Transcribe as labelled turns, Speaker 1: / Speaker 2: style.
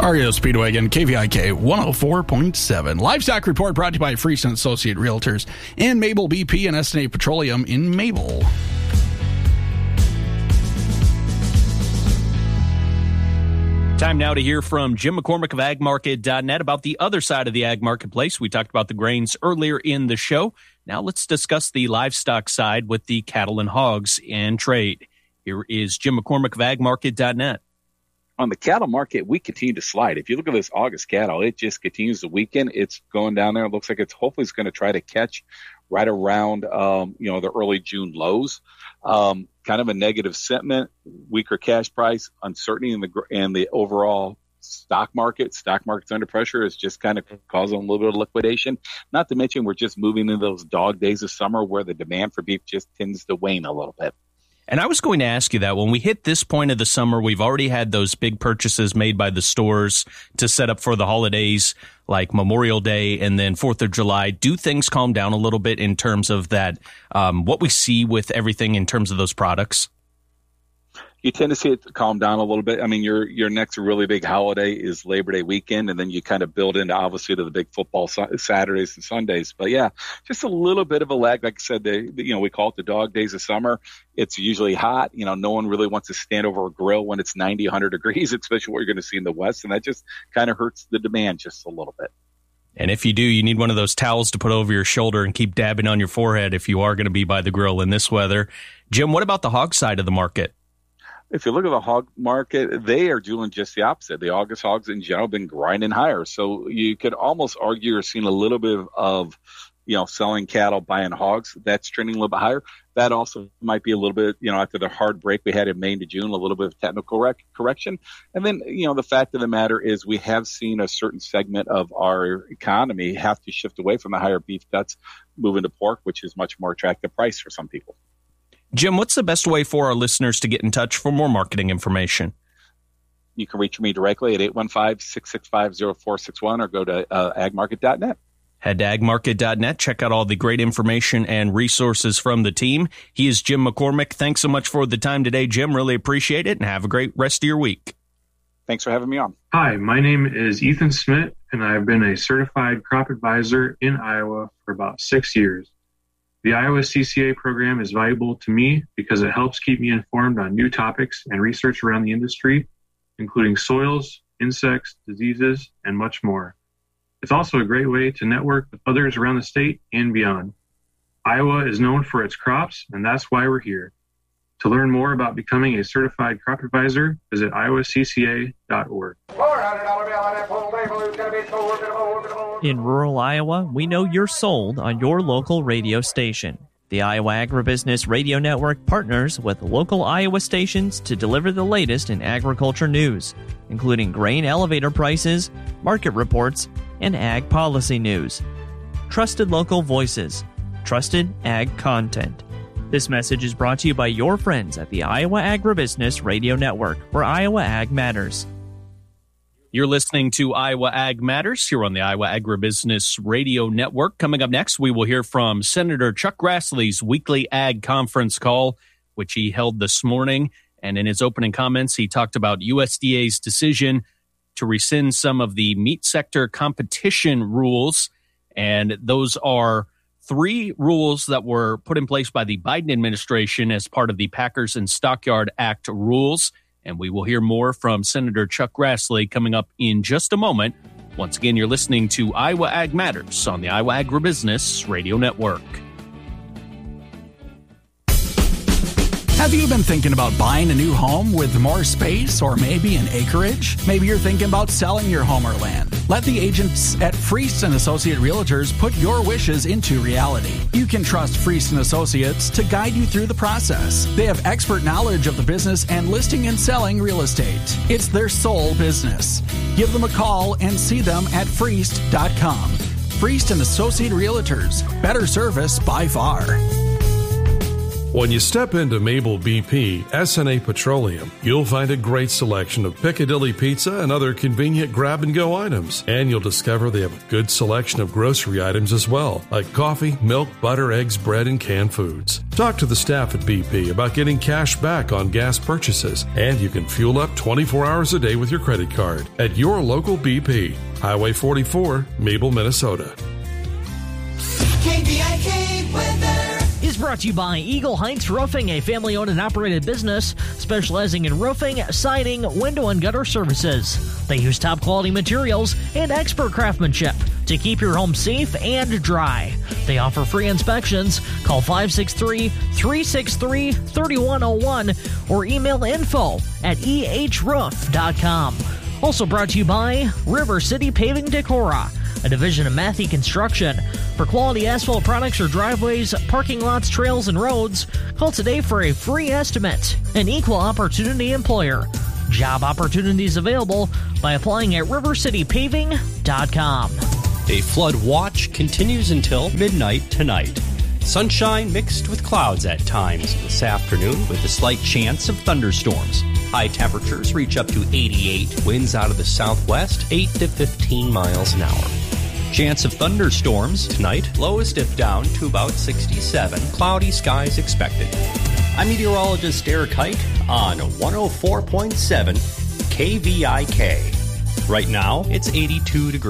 Speaker 1: REO Speedwagon, KVIK 104.7. Livestock Report brought to you by Freese and Associate Realtors and Mabel BP and SNA Petroleum in Mabel.
Speaker 2: Time now to hear from Jim McCormick of agmarket.net about the other side of the ag marketplace. We talked about the grains earlier in the show. Now let's discuss the livestock side with the cattle and hogs in trade. Here is Jim McCormick of agmarket.net.
Speaker 3: On the cattle market, we continue to slide. If you look at this August cattle, it just continues to weaken. It's going down there. It looks like it's hopefully it's going to try to catch right around, the early June lows. Kind of a negative sentiment, weaker cash price, uncertainty in the overall stock market. Stock market's under pressure is just kind of causing a little bit of liquidation. Not to mention we're just moving into those dog days of summer where the demand for beef just tends to wane a little bit.
Speaker 2: And I was going to ask you that when we hit this point of the summer, we've already had those big purchases made by the stores to set up for the holidays like Memorial Day and then 4th of July. Do things calm down a little bit in terms of that, what we see with everything in terms of those products?
Speaker 3: You tend to see it calm down a little bit. I mean, your next really big holiday is Labor Day weekend, and then you kind of build into, obviously, to the big football Saturdays and Sundays. But, yeah, just a little bit of a lag. Like I said, we call it the dog days of summer. It's usually hot. No one really wants to stand over a grill when it's 90, 100 degrees, especially what you're going to see in the West, and that just kind of hurts the demand just a little bit.
Speaker 2: And if you do, you need one of those towels to put over your shoulder and keep dabbing on your forehead if you are going to be by the grill in this weather. Jim, what about the hog side of the market?
Speaker 3: If you look at the hog market, they are doing just the opposite. The August hogs in general have been grinding higher. So you could almost argue you're seeing a little bit of selling cattle, buying hogs. That's trending a little bit higher. That also might be a little bit, after the hard break we had in May to June, a little bit of technical correction. And then, the fact of the matter is we have seen a certain segment of our economy have to shift away from the higher beef cuts, move into pork, which is much more attractive price for some people.
Speaker 2: Jim, what's the best way for our listeners to get in touch for more marketing information?
Speaker 3: You can reach me directly at 815-665-0461 or go to agmarket.net.
Speaker 2: Head to agmarket.net. Check out all the great information and resources from the team. He is Jim McCormick. Thanks so much for the time today, Jim. Really appreciate it, and have a great rest of your week.
Speaker 3: Thanks for having me on.
Speaker 4: Hi, my name is Ethan Smith, and I've been a certified crop advisor in Iowa for about 6 years. The Iowa CCA program is valuable to me because it helps keep me informed on new topics and research around the industry, including soils, insects, diseases, and much more. It's also a great way to network with others around the state and beyond. Iowa is known for its crops, and that's why we're here. To learn more about becoming a certified crop advisor, visit iowacca.org.
Speaker 5: In rural Iowa, we know you're sold on your local radio station. The Iowa Agribusiness Radio Network partners with local Iowa stations to deliver the latest in agriculture news, including grain elevator prices, market reports, and ag policy news. Trusted local voices, trusted ag content. This message is brought to you by your friends at the Iowa Agribusiness Radio Network, where Iowa Ag matters.
Speaker 2: You're listening to Iowa Ag Matters here on the Iowa Agribusiness Radio Network. Coming up next, we will hear from Senator Chuck Grassley's weekly ag conference call, which he held this morning. And in his opening comments, he talked about USDA's decision to rescind some of the meat sector competition rules. And those are 3 rules that were put in place by the Biden administration as part of the Packers and Stockyard Act rules. And we will hear more from Senator Chuck Grassley coming up in just a moment. Once again, you're listening to Iowa Ag Matters on the Iowa Agribusiness Radio Network.
Speaker 1: Have you been thinking about buying a new home with more space or maybe an acreage? Maybe you're thinking about selling your home or land. Let the agents at Freese and Associate Realtors put your wishes into reality. You can trust Freese and Associates to guide you through the process. They have expert knowledge of the business and listing and selling real estate. It's their sole business. Give them a call and see them at freest.com. Freese and Associate Realtors. Better service by far.
Speaker 6: When you step into Mabel BP, SNA Petroleum, you'll find a great selection of Piccadilly pizza and other convenient grab-and-go items. And you'll discover they have a good selection of grocery items as well, like coffee, milk, butter, eggs, bread, and canned foods. Talk to the staff at BP about getting cash back on gas purchases, and you can fuel up 24 hours a day with your credit card at your local BP. Highway 44, Mabel, Minnesota.
Speaker 7: KVIK weather
Speaker 8: is brought to you by Eagle Heights Roofing, a family-owned and operated business specializing in roofing, siding, window, and gutter services. They use top-quality materials and expert craftsmanship to keep your home safe and dry. They offer free inspections. Call 563-363-3101 or email info@ehroof.com. Also brought to you by River City Paving Decorah, a division of Matthey Construction. For quality asphalt products or driveways, parking lots, trails, and roads, call today for a free estimate. An equal opportunity employer. Job opportunities available by applying at rivercitypaving.com.
Speaker 9: A flood watch continues until midnight tonight. Sunshine mixed with clouds at times this afternoon with a slight chance of thunderstorms. High temperatures reach up to 88. Winds out of the southwest, 8 to 15 miles an hour. Chance of thunderstorms tonight. Lowest dip down to about 67. Cloudy skies expected. I'm meteorologist Eric Hike on 104.7 KVIK. Right now, it's 82 degrees.